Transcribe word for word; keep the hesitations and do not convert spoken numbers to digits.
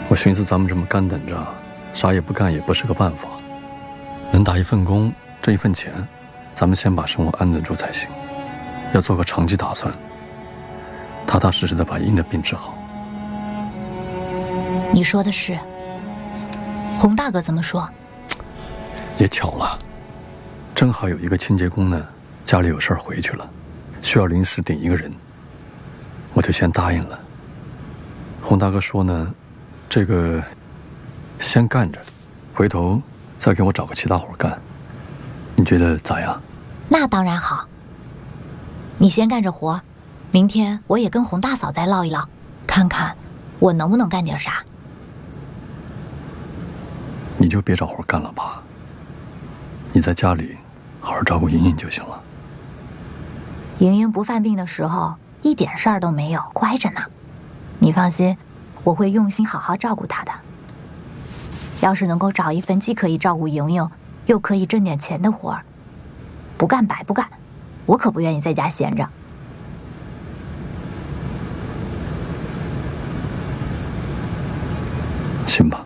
我寻思咱们这么干等着，啥也不干也不是个办法。能打一份工，挣一份钱，咱们先把生活安顿住才行。要做个长期打算，踏踏实实的把英的病治好。 你说的是。洪大哥怎么说？ 也巧了，正好有一个清洁工呢，家里有事儿回去了，需要临时顶一个人，我就先答应了。洪大哥说呢，这个先干着，回头再给我找个其他活干，你觉得咋样？ 那当然好。你先干着活，明天我也跟洪大嫂再唠一唠，看看我能不能干点啥。 你就别找活干了吧，你在家里好好照顾莹莹就行了。 莹莹不犯病的时候一点事儿都没有，乖着呢。你放心，我会用心好好照顾她的。要是能够找一份既可以照顾莹莹又可以挣点钱的活儿，不干白不干，我可不愿意在家闲着。 行吧。